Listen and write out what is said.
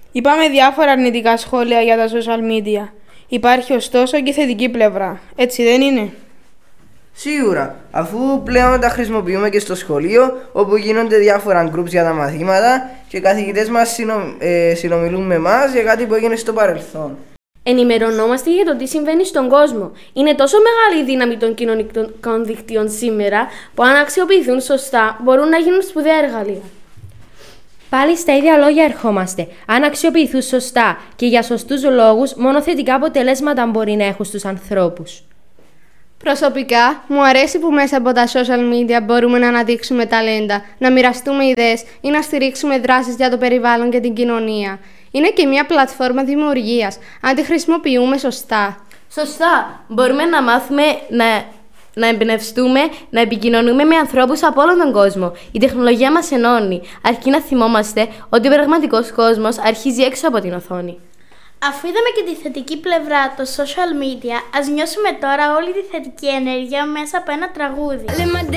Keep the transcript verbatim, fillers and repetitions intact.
Είπαμε διάφορα αρνητικά σχόλια για τα social media. Υπάρχει ωστόσο και θετική πλευρά. Έτσι δεν είναι? Σίγουρα, αφού πλέον τα χρησιμοποιούμε και στο σχολείο, όπου γίνονται διάφορα groups για τα μαθήματα και οι καθηγητές μας συνο, ε, συνομιλούν με εμάς για κάτι που έγινε στο παρελθόν. Ενημερωνόμαστε για το τι συμβαίνει στον κόσμο. Είναι τόσο μεγάλη η δύναμη των κοινωνικών δικτύων σήμερα, που αν αξιοποιηθούν σωστά μπορούν να γίνουν σπουδαία εργαλεία. Πάλι στα ίδια λόγια ερχόμαστε. Αν αξιοποιηθούν σωστά και για σωστούς λόγους, μόνο θετικά αποτελέσματα μπορεί να έχουν στους ανθρώπους. Προσωπικά, μου αρέσει που μέσα από τα social media μπορούμε να αναδείξουμε ταλέντα, να μοιραστούμε ιδέες ή να στηρίξουμε δράσεις για το περιβάλλον και την κοινωνία. Είναι και μια πλατφόρμα δημιουργίας, αν τη χρησιμοποιούμε σωστά. Σωστά. Μπορούμε να μάθουμε να, να εμπνευστούμε, να επικοινωνούμε με ανθρώπους από όλον τον κόσμο. Η τεχνολογία μας ενώνει, αρκεί να θυμόμαστε ότι ο πραγματικός κόσμος αρχίζει έξω από την οθόνη. Αφού είδαμε και τη θετική πλευρά των social media, ας νιώσουμε τώρα όλη τη θετική ενέργεια μέσα από ένα τραγούδι.